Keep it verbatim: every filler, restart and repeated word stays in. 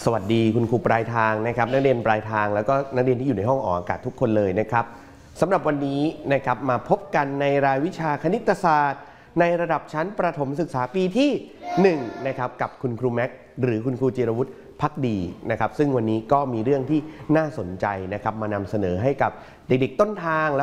สวัสดีคุณครูปลายทางนะครับนักเรียนปลายทางแล้วก็นักเรียนที่อยู่ในห้องออกอากาศทุกคนเลยนะครับสำหรับวันนี้นะครับมาพบกันในรายวิชาคณิตศาสตร์ในระดับชั้นประถมศึกษาปีที่หนึ่งนะครับกับคุณครูแม็กหรือคุณครูจิรวุฒิภักดีนะครับซึ่งวันนี้ก็มีเรื่องที่น่าสนใจนะครับมานำเสนอให้กับเด็กๆต้นทางและ